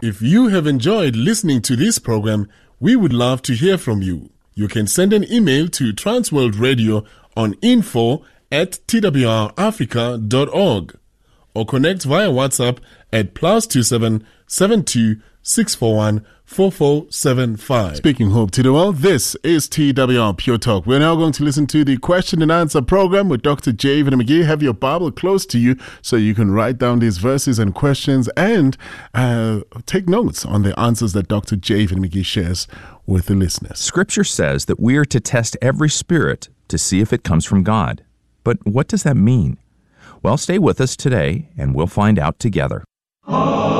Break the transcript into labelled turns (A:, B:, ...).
A: If you have enjoyed listening to this program, we would love to hear from you. You can send an email to Transworld Radio on info@twrafrica.org or connect via WhatsApp at +27 72 641 4475. Speaking hope to the world, this is TWR Pure Talk. We're now going to listen to the question and answer program with Dr. J. Vernon McGee. Have your Bible close to you so you can write down these verses and questions and take notes on the answers that Dr. J. Vernon McGee shares with the listeners.
B: Scripture says that we are to test every spirit to see if it comes from God. But what does that mean? Well, stay with us today and we'll find out together.